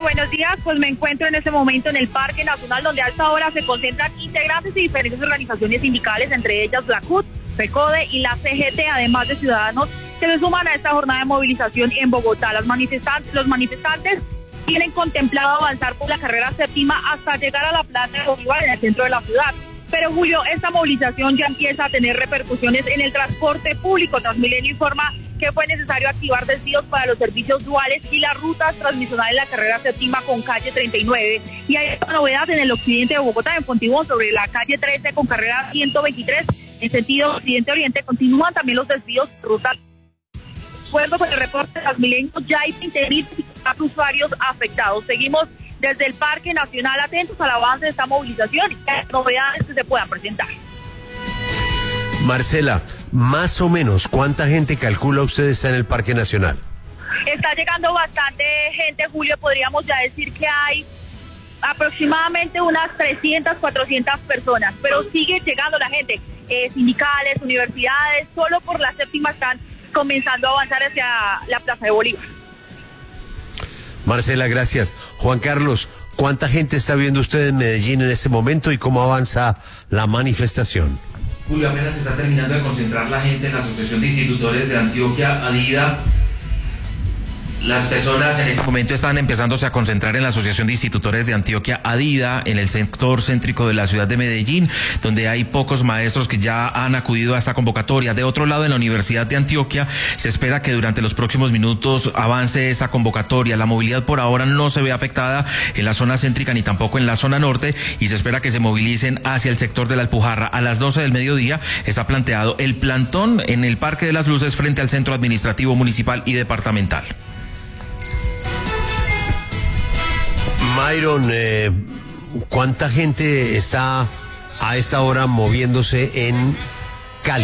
buenos días. Pues me encuentro en este momento en el Parque Nacional, donde a esta hora se concentran integrantes de diferentes organizaciones sindicales, entre ellas la CUT, FECODE y la CGT, además de ciudadanos que se suman a esta jornada de movilización en Bogotá. Los manifestantes tienen contemplado avanzar por la carrera séptima hasta llegar a la Plaza de Bolívar en el centro de la ciudad. Pero Julio, esta movilización ya empieza a tener repercusiones en el transporte público. Transmilenio informa que fue necesario activar desvíos para los servicios duales y las rutas transmisionales de la carrera séptima con calle 39. Y hay una novedad en el occidente de Bogotá, en Fontibón, sobre la calle 13 con carrera 123, en sentido occidente-oriente. Continúan también los desvíos de ruta. De acuerdo con el reporte de Transmilenio, ya hay 20.000 usuarios afectados. Seguimos desde el Parque Nacional atentos al avance de esta movilización y a las novedades que se puedan presentar. Marcela, más o menos, ¿cuánta gente calcula usted está en el Parque Nacional? Está llegando bastante gente, Julio. Podríamos ya decir que hay aproximadamente unas 300, 400 personas, pero sigue llegando la gente. Sindicales, universidades, solo por la séptima están comenzando a avanzar hacia la Plaza de Bolívar. Marcela, gracias. Juan Carlos, ¿cuánta gente está viendo usted en Medellín en este momento y cómo avanza la manifestación? Julio, apenas se está terminando de concentrar la gente en la Asociación de Institutores de Antioquia, ADIDA. Las personas en este momento están empezándose a concentrar en la Asociación de Institutores de Antioquia, ADIDA, en el sector céntrico de la ciudad de Medellín, donde hay pocos maestros que ya han acudido a esta convocatoria. De otro lado, en la Universidad de Antioquia, se espera que durante los próximos minutos avance esta convocatoria. La movilidad por ahora no se ve afectada en la zona céntrica ni tampoco en la zona norte, y se espera que se movilicen hacia el sector de la Alpujarra. A las 12 del mediodía está planteado el plantón en el Parque de las Luces frente al Centro Administrativo Municipal y Departamental. Myron, ¿cuánta gente está a esta hora moviéndose en Cali?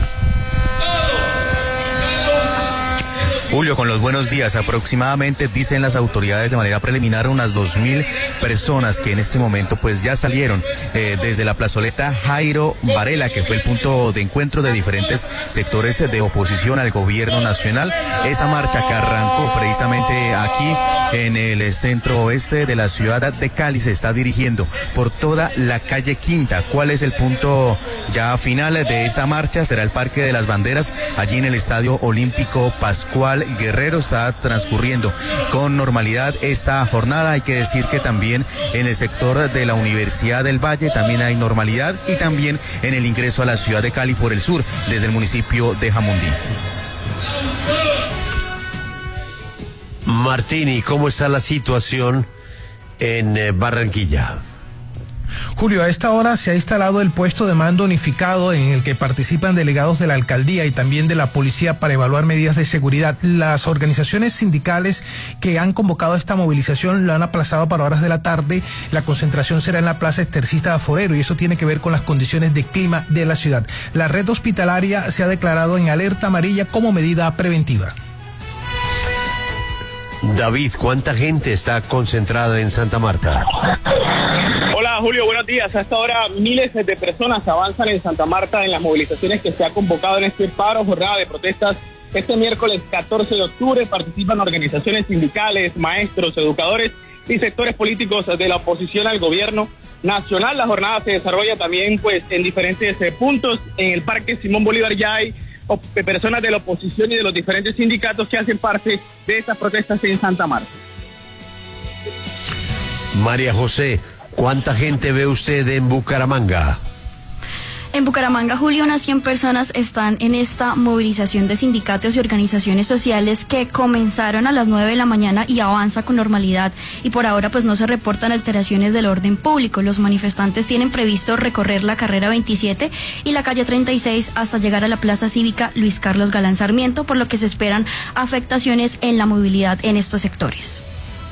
Julio, con los buenos días, aproximadamente dicen las autoridades de manera preliminar unas 2.000 personas que en este momento pues ya salieron desde la plazoleta Jairo Varela, que fue el punto de encuentro de diferentes sectores de oposición al gobierno nacional. Esa marcha que arrancó precisamente aquí en el centro oeste de la ciudad de Cali se está dirigiendo por toda la calle Quinta. ¿Cuál es el punto ya final de esta marcha? Será el Parque de las Banderas, allí en el Estadio Olímpico Pascual Guerrero. Está transcurriendo con normalidad esta jornada. Hay que decir que también en el sector de la Universidad del Valle también hay normalidad, y también en el ingreso a la ciudad de Cali por el sur, desde el municipio de Jamundí. Martini, ¿cómo está la situación en Barranquilla? Julio, a esta hora se ha instalado el puesto de mando unificado en el que participan delegados de la alcaldía y también de la policía para evaluar medidas de seguridad. Las organizaciones sindicales que han convocado esta movilización lo han aplazado para horas de la tarde. La concentración será en la Plaza Estercista Forero, y eso tiene que ver con las condiciones de clima de la ciudad. La red hospitalaria se ha declarado en alerta amarilla como medida preventiva. David, ¿cuánta gente está concentrada en Santa Marta? Hola Julio, buenos días. Hasta ahora miles de personas avanzan en Santa Marta en las movilizaciones que se ha convocado en este paro, jornada de protestas. Este miércoles 14 de octubre participan organizaciones sindicales, maestros, educadores y sectores políticos de la oposición al gobierno nacional. La jornada se desarrolla también pues en diferentes puntos. En el Parque Simón Bolívar ya hay personas de la oposición y de los diferentes sindicatos que hacen parte de estas protestas en Santa Marta. María José, ¿cuánta gente ve usted en Bucaramanga? En Bucaramanga, Julio, unas 100 personas están en esta movilización de sindicatos y organizaciones sociales que comenzaron a las 9 de la mañana y avanza con normalidad, y por ahora pues no se reportan alteraciones del orden público. Los manifestantes tienen previsto recorrer la carrera 27 y la calle 36 hasta llegar a la Plaza Cívica Luis Carlos Galán Sarmiento, por lo que se esperan afectaciones en la movilidad en estos sectores.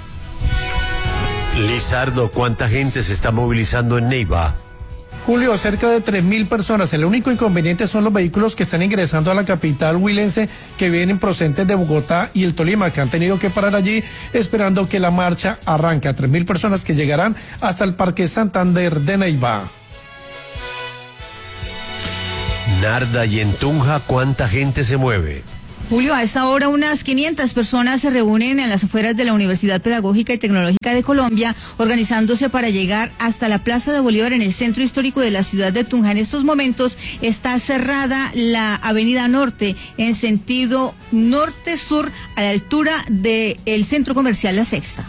Lizardo, ¿cuánta gente se está movilizando en Neiva? Julio, cerca de 3.000 personas. El único inconveniente son los vehículos que están ingresando a la capital huilense, que vienen procedentes de Bogotá y el Tolima, que han tenido que parar allí esperando que la marcha arranque. A 3.000 personas que llegarán hasta el Parque Santander de Neiva. Narda, y en Tunja, ¿cuánta gente se mueve? Julio, a esta hora unas 500 personas se reúnen en las afueras de la Universidad Pedagógica y Tecnológica de Colombia, organizándose para llegar hasta la Plaza de Bolívar en el centro histórico de la ciudad de Tunja. En estos momentos está cerrada la Avenida Norte en sentido norte-sur a la altura del centro comercial La Sexta.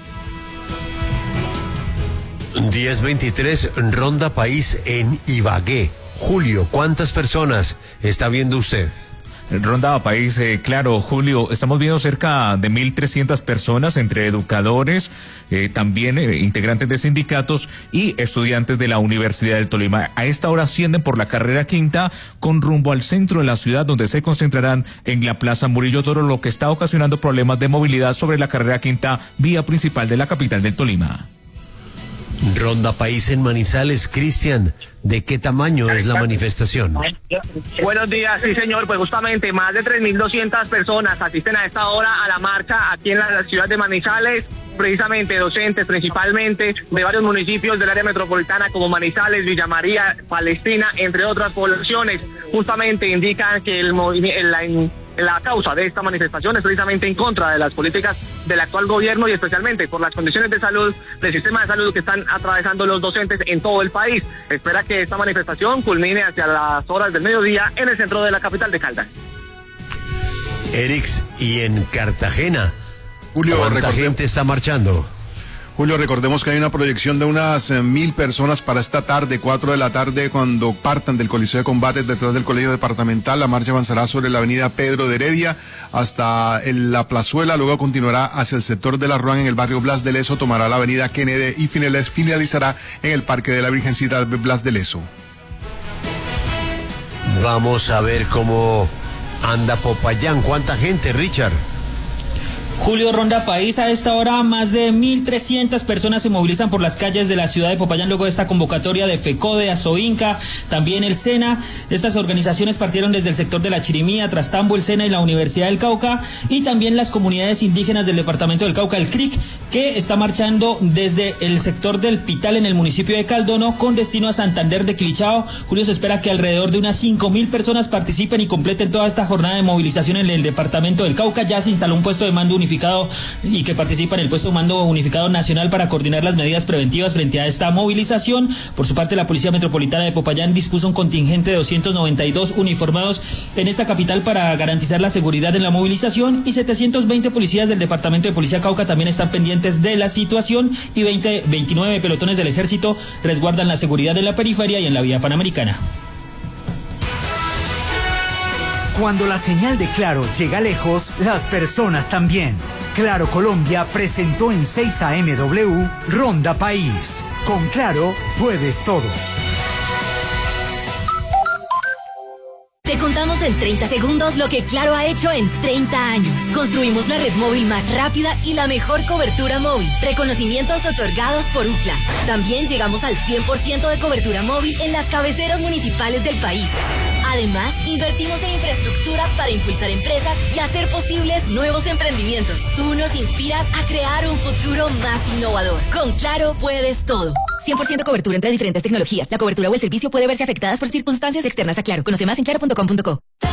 10:23, Ronda País en Ibagué. Julio, ¿cuántas personas está viendo usted? Ronda País, claro, Julio, estamos viendo cerca de 1.300 personas entre educadores, también integrantes de sindicatos y estudiantes de la Universidad del Tolima. A esta hora ascienden por la carrera quinta con rumbo al centro de la ciudad, donde se concentrarán en la Plaza Murillo Toro, lo que está ocasionando problemas de movilidad sobre la carrera quinta, vía principal de la capital del Tolima. Ronda País en Manizales. Cristian, ¿de qué tamaño es la manifestación? Buenos días, sí señor, pues justamente más de 3.200 personas asisten a esta hora a la marcha aquí en la ciudad de Manizales, precisamente docentes principalmente de varios municipios del área metropolitana como Manizales, Villa María, Palestina, entre otras poblaciones. Justamente indican que la causa de esta manifestación es precisamente en contra de las políticas del actual gobierno y especialmente por las condiciones de salud del sistema de salud que están atravesando los docentes en todo el país. Espera que esta manifestación culmine hacia las horas del mediodía en el centro de la capital de Caldas. Erix, y en Cartagena, Julio, ¿cuánta gente está marchando? Julio, recordemos que hay una proyección de unas 1.000 personas para esta tarde, 4 de la tarde, cuando partan del Coliseo de Combates detrás del Colegio Departamental. La marcha avanzará sobre la avenida Pedro de Heredia hasta la Plazuela, luego continuará hacia el sector de la Ruan en el barrio Blas de Lezo, tomará la avenida Kennedy y finalizará en el Parque de la Virgencita de Blas de Lezo. Vamos a ver cómo anda Popayán. ¿Cuánta gente, Richard? Julio, Ronda País, a esta hora más de 1.300 personas se movilizan por las calles de la ciudad de Popayán luego de esta convocatoria de FECODE, Asoinca, también el SENA. Estas organizaciones partieron desde el sector de la Chirimía, Trastambo, el SENA y la Universidad del Cauca, y también las comunidades indígenas del departamento del Cauca, el CRIC, que está marchando desde el sector del Pital en el municipio de Caldono con destino a Santander de Quilichao. Julio, se espera que alrededor de unas 5.000 personas participen y completen toda esta jornada de movilización en el departamento del Cauca. Ya se instaló un puesto de mando unificado y que participa en el puesto de mando unificado nacional para coordinar las medidas preventivas frente a esta movilización. Por su parte, la Policía Metropolitana de Popayán dispuso un contingente de 292 uniformados en esta capital para garantizar la seguridad en la movilización, y 720 policías del Departamento de Policía Cauca también están pendientes de la situación, y 29 pelotones del Ejército resguardan la seguridad en la periferia y en la vía panamericana. Cuando la señal de Claro llega lejos, las personas también. Claro Colombia presentó en 6 AMW Ronda País. Con Claro puedes todo. Te contamos en 30 segundos lo que Claro ha hecho en 30 años. Construimos la red móvil más rápida y la mejor cobertura móvil. Reconocimientos otorgados por UCLA. También llegamos al 100% de cobertura móvil en las cabeceras municipales del país. Además, invertimos en infraestructura para impulsar empresas y hacer posibles nuevos emprendimientos. Tú nos inspiras a crear un futuro más innovador. Con Claro puedes todo. 100% cobertura entre diferentes tecnologías. La cobertura o el servicio puede verse afectadas por circunstancias externas a Claro. Conoce más en claro.com.co.